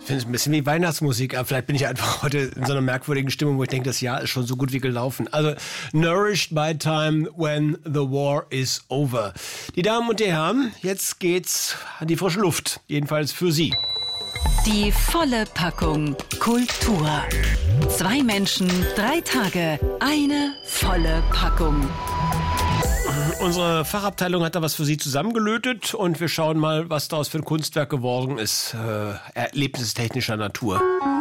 Ich finde es ein bisschen wie Weihnachtsmusik, aber vielleicht bin ich einfach heute in so einer merkwürdigen Stimmung, wo ich denke, das Jahr ist schon so gut wie gelaufen. Also, Nourished by Time When the War is Over. Die Damen und die Herren, jetzt geht's an die frische Luft, jedenfalls für Sie. Die volle Packung Kultur. 2 Menschen, 3 Tage, eine volle Packung. Unsere Fachabteilung hat da was für Sie zusammengelötet und wir schauen mal, was daraus für ein Kunstwerk geworden ist, erlebnistechnischer Natur.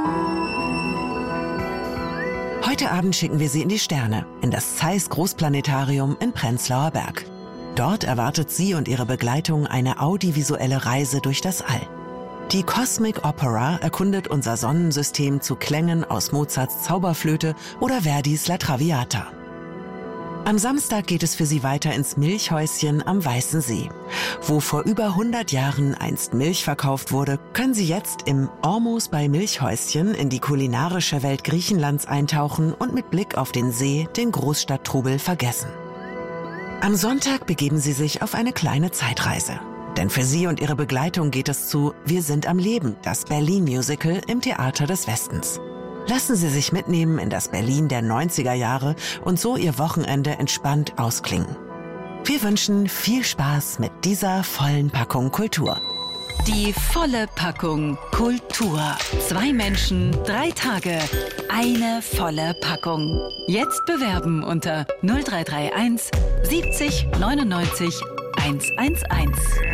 Heute Abend schicken wir Sie in die Sterne, in das Zeiss Großplanetarium in Prenzlauer Berg. Dort erwartet Sie und Ihre Begleitung eine audiovisuelle Reise durch das All. Die Cosmic Opera erkundet unser Sonnensystem zu Klängen aus Mozarts Zauberflöte oder Verdis La Traviata. Am Samstag geht es für Sie weiter ins Milchhäuschen am Weißen See. Wo vor über 100 Jahren einst Milch verkauft wurde, können Sie jetzt im Ormus bei Milchhäuschen in die kulinarische Welt Griechenlands eintauchen und mit Blick auf den See den Großstadttrubel vergessen. Am Sonntag begeben Sie sich auf eine kleine Zeitreise. Denn für Sie und Ihre Begleitung geht es zu Wir sind am Leben, das Berlin-Musical im Theater des Westens. Lassen Sie sich mitnehmen in das Berlin der 90er Jahre und so Ihr Wochenende entspannt ausklingen. Wir wünschen viel Spaß mit dieser vollen Packung Kultur. Die volle Packung Kultur. 2 Menschen, 3 Tage, eine volle Packung. Jetzt bewerben unter 0331 70 99 111.